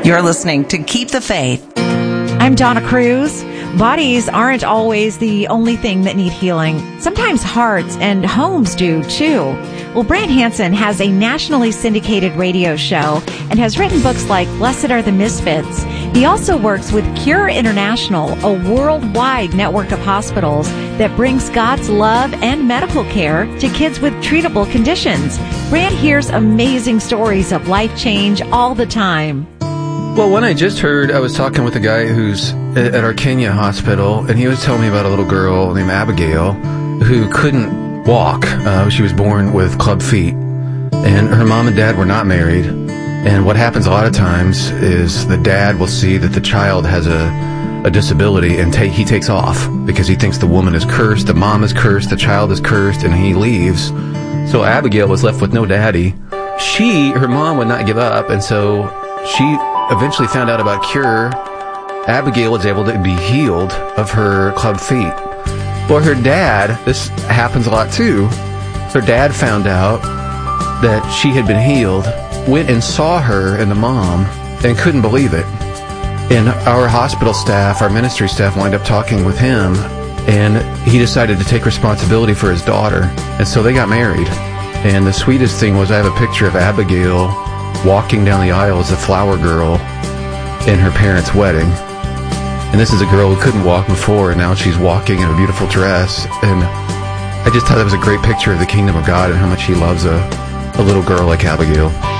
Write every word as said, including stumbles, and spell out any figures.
You're listening to Keep the Faith. I'm Donna Cruz. Bodies aren't always the only thing that need healing. Sometimes hearts and homes do too. Well, Brant Hansen has a nationally syndicated radio show and has written books like Blessed Are the Misfits. He also works with Cure International, a worldwide network of hospitals that brings God's love and medical care to kids with treatable conditions. Brant hears amazing stories of life change all the time. Well, one I just heard, I was talking with a guy who's at our Kenya hospital, and he was telling me about a little girl named Abigail who couldn't walk. Uh, she was born with club feet, and her mom and dad were not married. And what happens a lot of times is the dad will see that the child has a, a disability, and ta- he takes off because he thinks the woman is cursed, the mom is cursed, the child is cursed, and he leaves. So Abigail was left with no daddy. She, her mom would not give up, and so she eventually found out about Cure. Abigail was able to be healed of her club feet. Well, her dad, this happens a lot too. Her dad found out that she had been healed, went and saw her and the mom, and couldn't believe it. And our hospital staff, our ministry staff, wind up talking with him, and he decided to take responsibility for his daughter. And so they got married. And the sweetest thing was I have a picture of Abigail walking down the aisle as a flower girl in her parents' wedding. And this is a girl who couldn't walk before, and now she's walking in a beautiful dress. And I just thought that was a great picture of the kingdom of God and how much he loves a, a little girl like Abigail.